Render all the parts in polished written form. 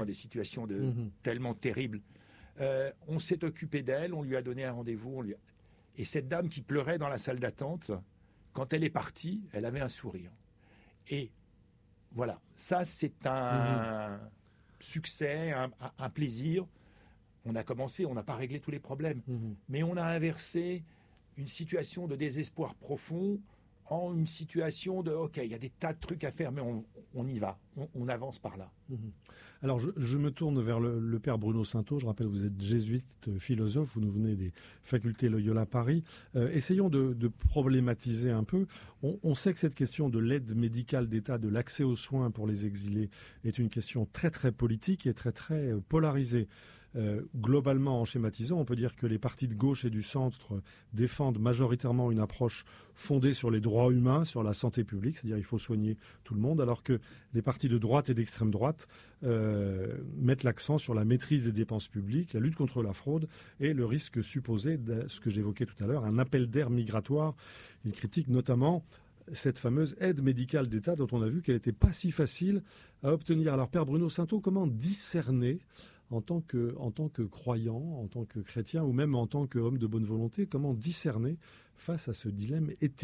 dans des situations tellement terribles. On s'est occupé d'elle, on lui a donné un rendez-vous. Et cette dame qui pleurait dans la salle d'attente, quand elle est partie, elle avait un sourire. Et voilà, ça c'est un succès, un plaisir. On a commencé, on n'a pas réglé tous les problèmes, mais on a inversé une situation de désespoir profond en une situation de OK, il y a des tas de trucs à faire, mais on y va, on avance par là. Alors je me tourne vers le père Bruno Sainteau. Je rappelle, vous êtes jésuite, philosophe, vous nous venez des facultés Loyola Paris. Essayons de problématiser un peu. On sait que cette question de l'aide médicale d'État, de l'accès aux soins pour les exilés, est une question très très politique et très très polarisée. Globalement, en schématisant, on peut dire que les partis de gauche et du centre défendent majoritairement une approche fondée sur les droits humains, sur la santé publique, c'est-à-dire il faut soigner tout le monde, alors que les partis de droite et d'extrême droite mettent l'accent sur la maîtrise des dépenses publiques, la lutte contre la fraude et le risque supposé de ce que j'évoquais tout à l'heure, un appel d'air migratoire. Ils critiquent notamment cette fameuse aide médicale d'État dont on a vu qu'elle n'était pas si facile à obtenir. Alors, Père Bruno Sainteau, comment discerner en tant que croyant, en tant que chrétien ou même en tant qu'homme de bonne volonté, comment discerner face à ce dilemme éthique ?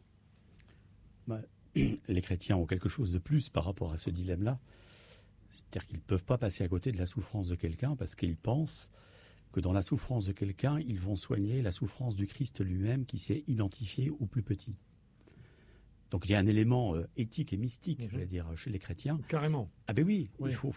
Les chrétiens ont quelque chose de plus par rapport à ce dilemme-là. C'est-à-dire qu'ils ne peuvent pas passer à côté de la souffrance de quelqu'un parce qu'ils pensent que dans la souffrance de quelqu'un, ils vont soigner la souffrance du Christ lui-même qui s'est identifié au plus petit. Donc il y a un élément éthique et mystique, j'allais dire, chez les chrétiens. Carrément. Ah ben oui. Il faut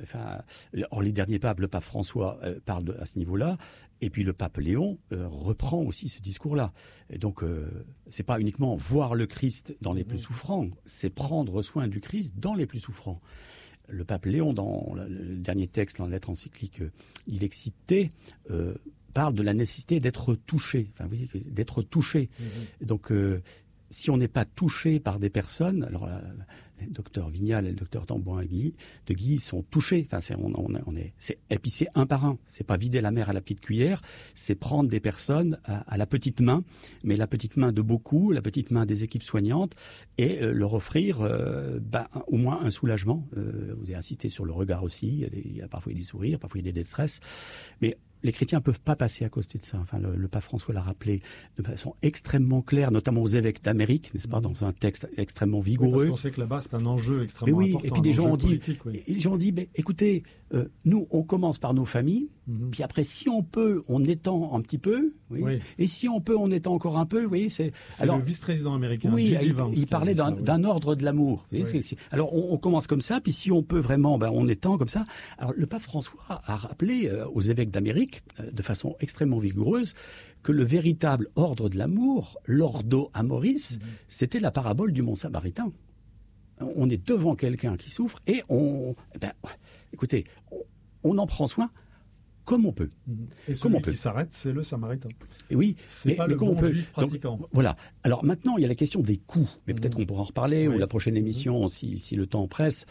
or les derniers papes, le pape François parle à ce niveau-là, et puis le pape Léon reprend aussi ce discours-là. Et donc c'est pas uniquement voir le Christ dans les plus souffrants, c'est prendre soin du Christ dans les plus souffrants. Le pape Léon, dans le dernier texte, dans la lettre encyclique Il Excité, parle de la nécessité d'être touché. Enfin, vous voyez, d'être touché. Donc si on n'est pas touché par des personnes, alors le docteur Vignal et le docteur Tambouin de Guy sont touchés. Enfin, et puis c'est un par un. C'est pas vider la mer à la petite cuillère, c'est prendre des personnes à la petite main, mais la petite main de beaucoup, la petite main des équipes soignantes, et leur offrir au moins un soulagement. Vous avez insisté sur le regard aussi. Il y a parfois des sourires, parfois il y a des détresses, mais les chrétiens ne peuvent pas passer à côté de ça. Enfin, le pape François l'a rappelé de façon extrêmement claire, notamment aux évêques d'Amérique, n'est-ce pas, dans un texte extrêmement vigoureux. Oui, parce qu'on sait que là-bas, c'est un enjeu extrêmement important. Et puis des gens ont dit, écoutez, nous, on commence par nos familles, puis après, si on peut, on étend un petit peu, et si on peut, on étend encore un peu, c'est alors, le vice-président américain, J.D. Vance, il parlait d'un ordre de l'amour. Alors, on commence comme ça, puis si on peut vraiment, on étend comme ça. Alors, le pape François a rappelé aux évêques d'Amérique, de façon extrêmement vigoureuse, que le véritable ordre de l'amour, l'ordo amoris, c'était la parabole du Mont Samaritain. On est devant quelqu'un qui souffre et écoutez, on en prend soin comme on peut. Et celui qui s'arrête, c'est le Samaritain. Et oui, c'est pas le bon juif pratiquant. Donc, voilà. Alors maintenant, il y a la question des coûts, mais peut-être qu'on pourra en reparler, ou la prochaine émission, si le temps presse.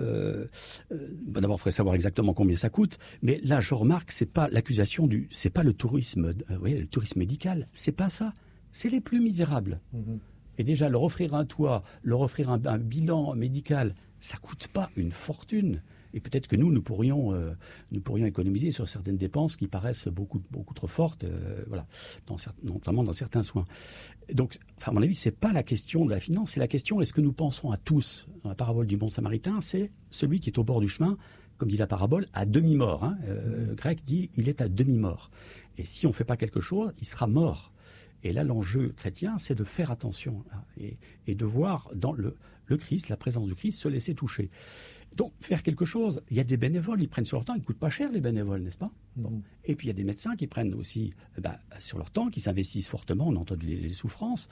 D'abord, il faudrait savoir exactement combien ça coûte. Mais là, je remarque, c'est pas l'accusation c'est pas le tourisme, le tourisme médical. C'est pas ça. C'est les plus misérables. Et déjà, leur offrir un toit, leur offrir un bilan médical, ça coûte pas une fortune. Et peut-être que nous pourrions économiser sur certaines dépenses qui paraissent beaucoup trop fortes, notamment dans certains soins. Donc, à mon avis, c'est pas la question de la finance, c'est la question, est-ce que nous pensons à tous, dans la parabole du bon Samaritain, c'est celui qui est au bord du chemin, comme dit la parabole, à demi-mort. Le grec dit, il est à demi-mort. Et si on ne fait pas quelque chose, il sera mort. Et là, l'enjeu chrétien, c'est de faire attention et de voir dans le Christ, la présence du Christ, se laisser toucher. Donc, faire quelque chose, il y a des bénévoles, ils prennent sur leur temps, ils ne coûtent pas cher les bénévoles, n'est-ce pas ? Et puis il y a des médecins qui prennent aussi sur leur temps, qui s'investissent fortement, on a entendu les souffrances.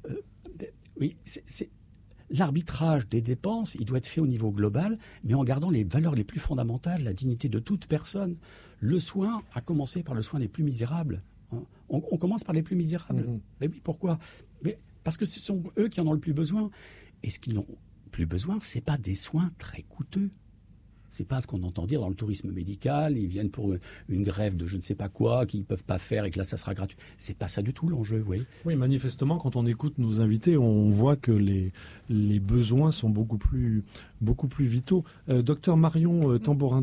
C'est l'arbitrage des dépenses, il doit être fait au niveau global, mais en gardant les valeurs les plus fondamentales, la dignité de toute personne. Le soin, à commencer par le soin des plus misérables. On commence par les plus misérables. Mais oui, pourquoi ? Parce que ce sont eux qui en ont le plus besoin. Et ce qu'ils n'ont plus besoin, c'est pas des soins très coûteux. C'est pas ce qu'on entend dire dans le tourisme médical. Ils viennent pour une grève de je ne sais pas quoi qu'ils peuvent pas faire et que là ça sera gratuit. C'est pas ça du tout l'enjeu, oui. Oui, manifestement, quand on écoute nos invités, on voit que les besoins sont beaucoup plus vitaux. Docteur Marion Tambourin.